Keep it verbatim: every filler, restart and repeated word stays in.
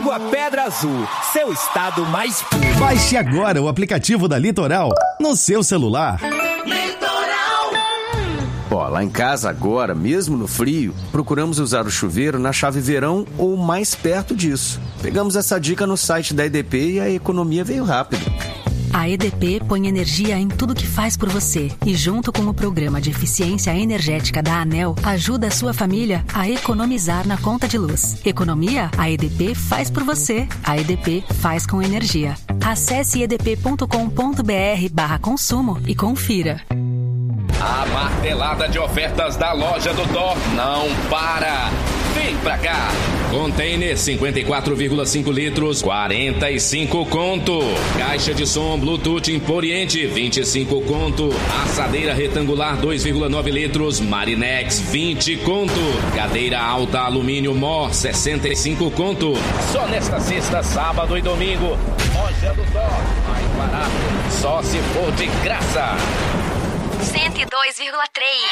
Água Pedra Azul, seu estado mais puro. Baixe agora o aplicativo da Litoral no seu celular. Litoral. Ó, lá em casa agora, mesmo no frio, procuramos usar o chuveiro na chave verão ou mais perto disso. Pegamos essa dica no site da E D P e a economia veio rápido. A E D P põe energia em tudo que faz por você e, junto com o Programa de Eficiência Energética da ANEEL, ajuda a sua família a economizar na conta de luz. Economia, a E D P faz por você. A E D P faz com energia. Acesse edp.com.br barra consumo e confira. A martelada de ofertas da loja do Thor não para. Vem pra cá. Container cinquenta e quatro vírgula cinco litros, quarenta e cinco conto. Caixa de som Bluetooth Emporiente, vinte e cinco conto. Assadeira retangular dois vírgula nove litros, Marinex, vinte conto. Cadeira alta alumínio Mor, sessenta e cinco conto. Só nesta sexta, sábado e domingo. Loja do Thor, mais barato, só se for de graça. cento e dois vírgula três.